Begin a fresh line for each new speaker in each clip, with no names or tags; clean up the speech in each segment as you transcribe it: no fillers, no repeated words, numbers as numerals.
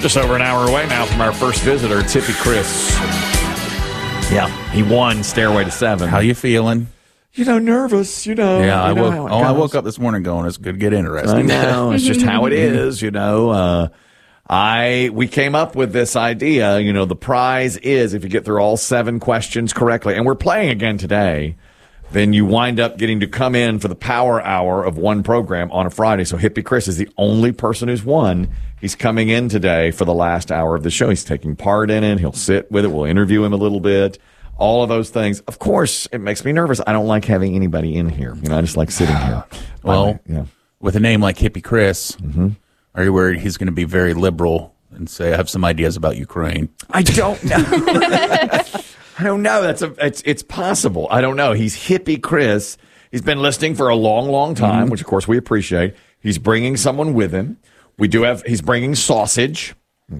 just over an hour away now from our first visitor. It's Hippie Chris. Yeah, he won Stairway to Seven.
How you feeling?
Nervous,
Yeah,
I
woke up this morning going, it's going to get interesting.
I know. It's just how it is, we came up with this idea, the prize is if you get through all 7 questions correctly, and we're playing again today, then you wind up getting to come in for the power hour of one program on a Friday. So Hippie Chris is the only person who's won. He's coming in today for the last hour of the show. He's taking part in it. He'll sit with it. We'll interview him a little bit. All of those things. Of course, it makes me nervous. I don't like having anybody in here. I just like sitting here.
Well, with a name like Hippie Chris, are you worried he's going to be very liberal and say, I have some ideas about Ukraine?
I don't know. I don't know. It's possible. I don't know. He's Hippie Chris. He's been listening for a long, long time, which of course we appreciate. He's bringing someone with him. He's bringing sausage.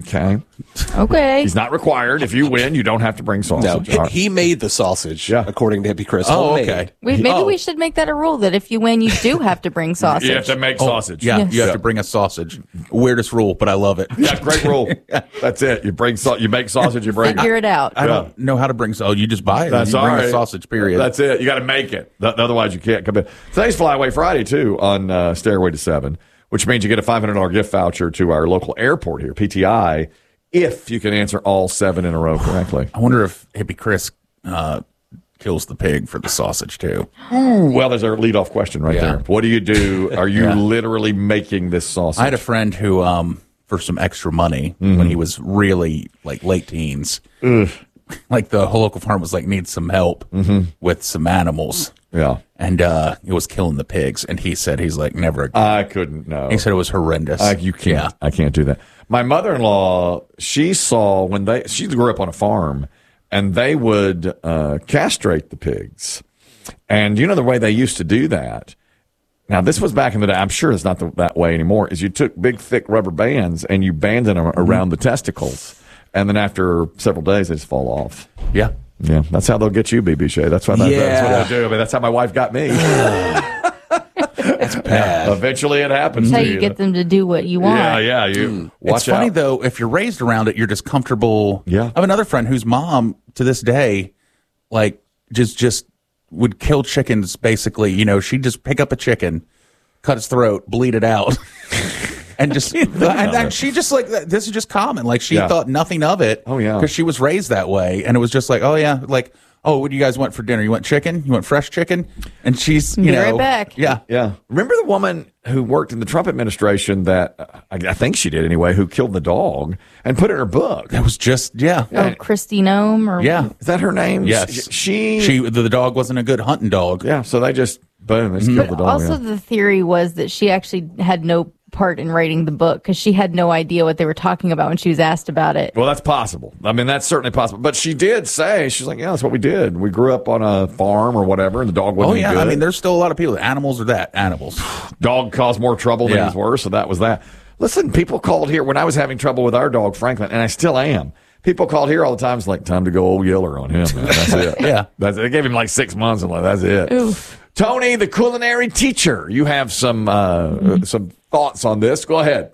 Okay. He's not required. If you win, you don't have to bring sausage.
No, he made the sausage, according to Hippie Chris.
Oh, okay.
Wait, maybe we should make that a rule that if you win, you do have to bring sausage.
You have to make sausage.
Yeah, you have to bring a sausage. Weirdest rule, but I love it.
Yeah, great rule. That's it. You make sausage, you bring
Figure it out.
I don't know how to bring sausage. You just buy it.
That's
you bring
right.
a sausage, period.
That's it. You got to make it. Otherwise, you can't come in. Today's Flyaway Friday, too, on Stairway to Seven, which means you get a $500 gift voucher to our local airport here, PTI, if you can answer all 7 in a row correctly.
I wonder if Hippie Chris kills the pig for the sausage, too.
Ooh, well, there's our leadoff question right there. What do you do? Are you literally making this sausage?
I had a friend who, for some extra money, when he was really, late teens, the whole local farm was needs some help with some animals.
Yeah.
And it was killing the pigs. And he said, never again.
I couldn't know.
He said it was horrendous.
You can't. Yeah. I can't do that. My mother-in-law, she saw she grew up on a farm, and they would castrate the pigs. And the way they used to do that? Now, this was back in the day. I'm sure it's not that way anymore, is you took big, thick rubber bands and you banded them around the testicles. And then after several days, they just fall off.
Yeah.
Yeah, that's how they'll get you, BB Shea. That's what they'll do. I mean, that's how my wife got me.
That's bad.
Eventually, it happens.
That's how you get them to do what you want.
Yeah. Watch
it's funny though. If you're raised around it, you're just comfortable.
Yeah.
I have another friend whose mom, to this day, just would kill chickens. Basically, she'd just pick up a chicken, cut its throat, bleed it out. And just and she just this is just common. She thought nothing of it.
Oh yeah,
because she was raised that way, and it was just oh yeah, what do you guys want for dinner? You want chicken? You want fresh chicken? And she's
be right back.
Yeah. Remember the woman who worked in the Trump administration that I think she did anyway, who killed the dog and put it in her book?
That was just
Oh, Christy Nome or
is that her name?
Yes, the dog wasn't a good hunting dog.
Yeah, so they just killed the dog.
Also, the theory was that she actually had no part in writing the book because she had no idea what they were talking about when she was asked about it.
Well, that's possible. I mean, that's certainly possible. But she did say, she's like, yeah, that's what we did. We grew up on a farm or whatever, and the dog wasn't good.
I mean, there's still a lot of people. Animals are that. Animals.
Dog caused more trouble than was worse, so that was that. Listen, people called here when I was having trouble with our dog, Franklin, and I still am. People called here all the time. It's like, time to go old Yeller on him, man. That's it.
Yeah.
They gave him 6 months, and that's it.
Oof.
Tony, the culinary teacher, you have some thoughts on this. Go ahead.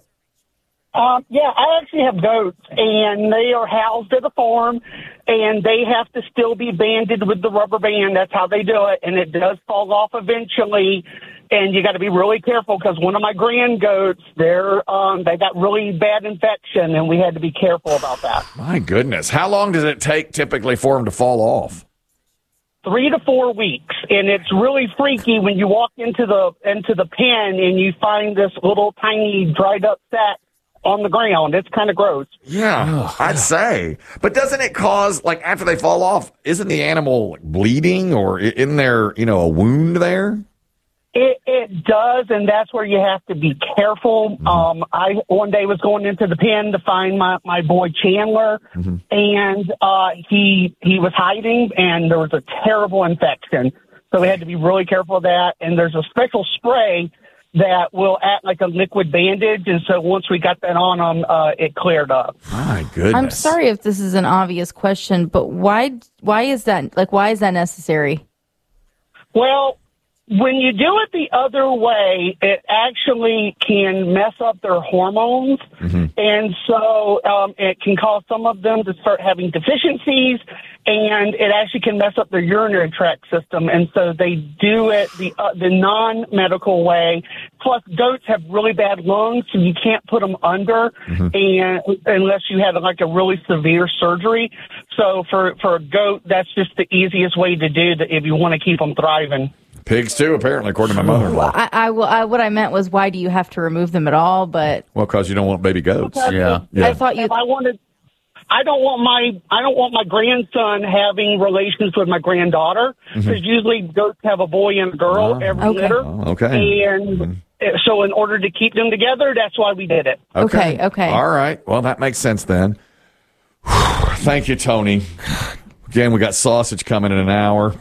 Yeah, I actually have goats, and they are housed at a farm, and they have to still be banded with the rubber band. That's how they do it, and it does fall off eventually, and you got to be really careful because one of my grand goats, they got really bad infection, and we had to be careful about that.
My goodness. How long does it take typically for them to fall off?
3 to 4 weeks, and it's really freaky when you walk into the pen and you find this little tiny dried up sack on the ground. It's kind of gross.
Yeah, I'd say. But doesn't it cause, after they fall off, isn't the animal bleeding or isn't there, a wound there?
It does, and that's where you have to be careful. I one day was going into the pen to find my boy Chandler, and he was hiding, and there was a terrible infection. So we had to be really careful of that. And there's a special spray that will act like a liquid bandage, and so once we got that on them, it cleared up.
My goodness.
I'm sorry if this is an obvious question, but why is that? Why is that necessary?
Well, When you do it the other way, it actually can mess up their hormones. And so it can cause some of them to start having deficiencies, and it actually can mess up their urinary tract system. And so they do it the non-medical way. Plus, goats have really bad lungs, so you can't put them under and unless you have like a really severe surgery. So for a goat, that's just the easiest way to do that if you want to keep them thriving.
Pigs too, apparently, according to my mother-in-law.
What I meant was, why do you have to remove them at all? But
because you don't want baby goats.
Yeah.
I thought you.
I don't want my grandson having relations with my granddaughter, because usually goats have a boy and a girl every litter.
Okay.
And so in order to keep them together, that's why we did it.
Okay.
All right. Well, that makes sense then. Thank you, Tony. Again, we got sausage coming in an hour.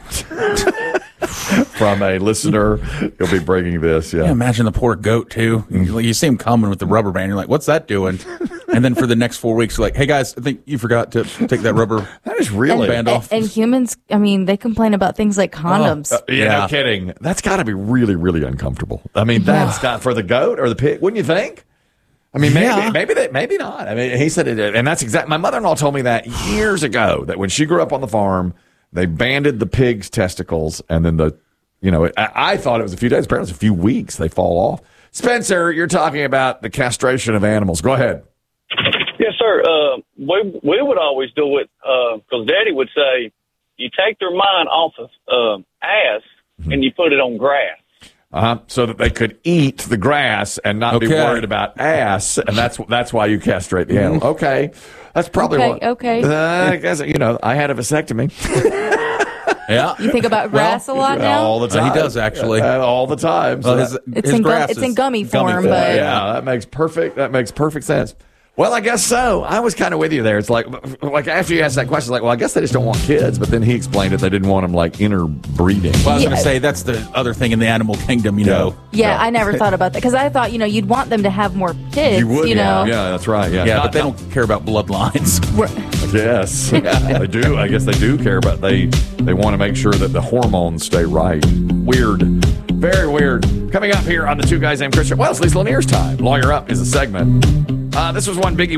From a listener, he'll be bringing this. Yeah,
imagine the poor goat too. You see him coming with the rubber band. You're like, "What's that doing?" And then for the next 4 weeks, you're like, "Hey guys, I think you forgot to take that rubber
that is really
band off."
And humans, I mean, they complain about things like condoms.
No kidding. That's got to be really, really uncomfortable. I mean, that's got for the goat or the pig. Wouldn't you think? I mean, maybe not. I mean, he said it, and that's exactly. My mother-in-law told me that years ago. That when she grew up on the farm, they banded the pig's testicles, and then I thought it was a few days. Apparently, it's a few weeks. They fall off. Spencer, you're talking about the castration of animals. Go ahead.
Yes, sir. We would always do it because Daddy would say, you take their mind off of ass and you put it on grass.
So that they could eat the grass and not be worried about ass, and that's why you castrate the animal. Okay, that's probably what.
Okay.
I guess I had a vasectomy.
Yeah,
you think about grass a lot now.
All the time.
He does actually
all the time. So
it's in gummy form, but
that makes perfect sense. Well, I guess so. I was kind of with you there. It's like after you asked that question, I guess they just don't want kids. But then he explained it. They didn't want them interbreeding.
Well, I was going to say that's the other thing in the animal kingdom, you know.
Yeah, I never thought about that because I thought, you'd want them to have more kids.
You would,
know.
Yeah, that's right. Yeah,
but they don't care about bloodlines.
Yes, they do. I guess they do care about they want to make sure that the hormones stay right. Weird. Very weird. Coming up here on the Two Guys Named Christian. Well, it's Lisa Lanier's time. Lawyer Up is a segment. This was one biggie.